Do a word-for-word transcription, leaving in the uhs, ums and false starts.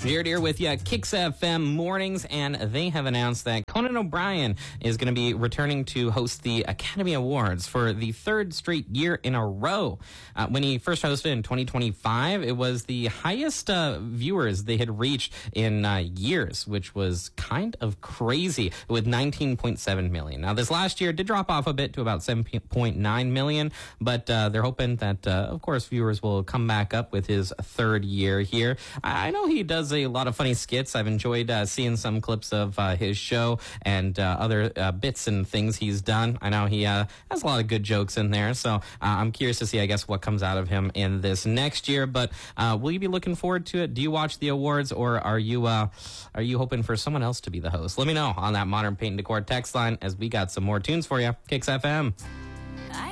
Jared here with you, Kicks F M Mornings, and they have announced that Conan O'Brien is going to be returning to host the Academy Awards for the third straight year in a row. Uh, when he first hosted in twenty twenty-five, it was the highest uh, viewers they had reached in uh, years, which was kind of crazy, with nineteen point seven million. Now, this last year did drop off a bit to about seven point nine million, but uh, they're hoping that, uh, of course, viewers will come back up with his third year here. I know he does a lot of funny skits. I've enjoyed uh, seeing some clips of uh, his show and uh, other uh, bits and things he's done. I know he uh, has a lot of good jokes in there, so uh, I'm curious to see, I guess, what comes out of him in this next year. But uh, will you be looking forward to it? Do you watch the awards, or are you uh, are you hoping for someone else to be the host? Let me know on that Modern Paint and Decor text line, as we got some more tunes for you. Kicks F M.